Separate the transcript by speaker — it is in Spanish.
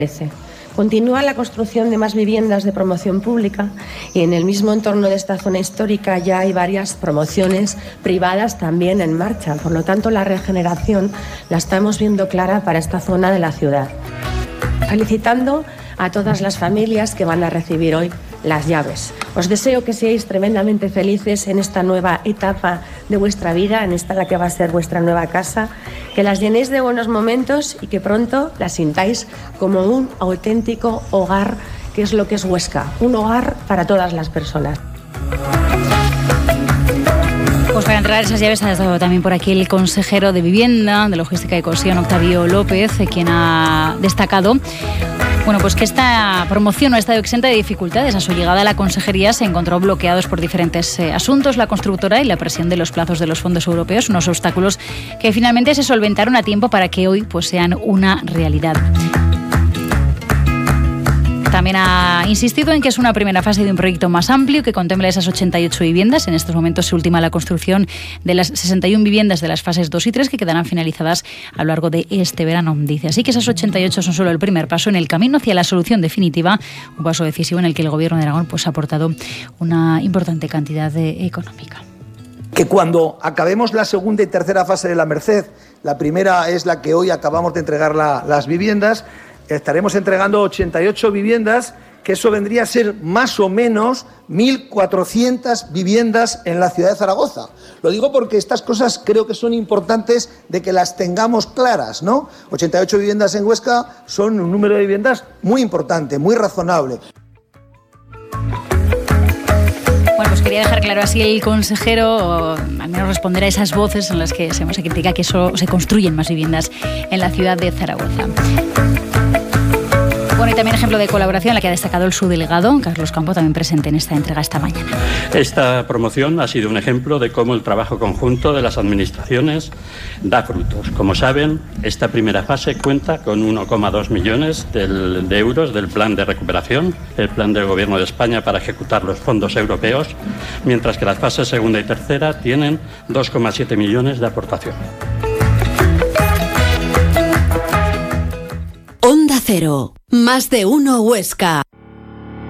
Speaker 1: Continúa la construcción de más viviendas de promoción pública y en el mismo entorno de esta zona histórica ya hay varias promociones privadas también en marcha. Por lo tanto, la regeneración la estamos viendo clara para esta zona de la ciudad. Felicitando a todas las familias que van a recibir hoy las llaves. Os deseo que seáis tremendamente felices en esta nueva etapa de vuestra vida, en esta la que va a ser vuestra nueva casa, que las llenéis de buenos momentos y que pronto las sintáis como un auténtico hogar, que es lo que es Huesca, un hogar para todas las personas.
Speaker 2: Pues para entregar esas llaves ha estado también por aquí el consejero de Vivienda, de Logística y Cohesión, Octavio López, quien ha destacado pues que esta promoción no ha estado exenta de dificultades. A su llegada a la consejería se encontró bloqueados por diferentes asuntos la constructora y la presión de los plazos de los fondos europeos, unos obstáculos que finalmente se solventaron a tiempo para que hoy sean una realidad. También ha insistido en que es una primera fase de un proyecto más amplio que contempla esas 88 viviendas. En estos momentos se ultima la construcción de las 61 viviendas de las fases 2 y 3 que quedarán finalizadas a lo largo de este verano, dice. Así que esas 88 son solo el primer paso en el camino hacia la solución definitiva, un paso decisivo en el que el Gobierno de Aragón ha aportado una importante cantidad económica.
Speaker 3: Que cuando acabemos la segunda y tercera fase de la Merced, la primera es la que hoy acabamos de entregar las viviendas, estaremos entregando 88 viviendas, que eso vendría a ser más o menos 1.400 viviendas en la ciudad de Zaragoza. Lo digo porque estas cosas creo que son importantes de que las tengamos claras, ¿no? 88 viviendas en Huesca son un número de viviendas muy importante, muy razonable.
Speaker 2: Pues quería dejar claro así el consejero, al menos responder a esas voces en las que se critica que solo se construyen más viviendas en la ciudad de Zaragoza. Y también ejemplo de colaboración la que ha destacado el subdelegado, Carlos Campo, también presente en esta entrega esta mañana.
Speaker 4: Esta promoción ha sido un ejemplo de cómo el trabajo conjunto de las administraciones da frutos. Como saben, esta primera fase cuenta con 1,2 millones de euros del plan de recuperación, el plan del Gobierno de España para ejecutar los fondos europeos, mientras que las fases segunda y tercera tienen 2,7 millones de aportación.
Speaker 5: Onda Cero, más de uno Huesca.